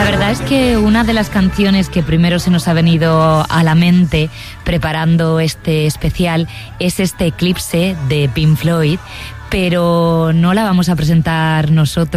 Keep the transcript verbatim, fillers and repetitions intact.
verdad es que una de las canciones que primero se nos ha venido a la mente preparando este especial es este Eclipse de Pink Floyd, pero no la vamos a presentar nosotros.